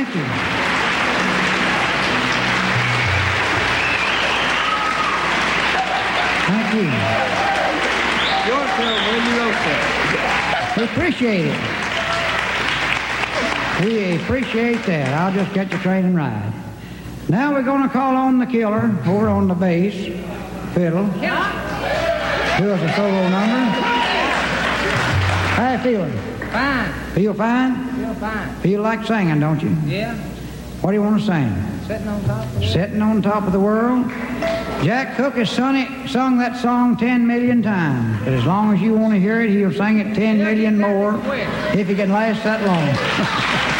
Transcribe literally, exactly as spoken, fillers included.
Thank you. Thank you. Your turn, when you wrote that. We appreciate it. We appreciate that. I'll just get the train and ride. Now we're going to call on the killer over on the bass, fiddle. Do us a solo number. How you feeling? Fine. Feel fine? Feel fine. Feel like singing, don't you? Yeah. What do you want to sing? Sitting on top of the world. Sitting on top of the world. Jack Cook has sung, it, sung that song ten million times. But as long as you want to hear it, he'll sing it ten million more if he can last that long.